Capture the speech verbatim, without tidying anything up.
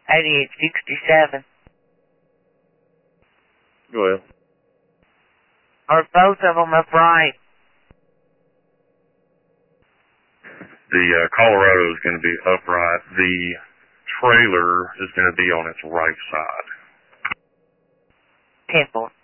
eighty-eight sixty-seven. Go ahead. Are both of them upright? The uh, Colorado is going to be upright. The trailer is going to be on its right side. Temple.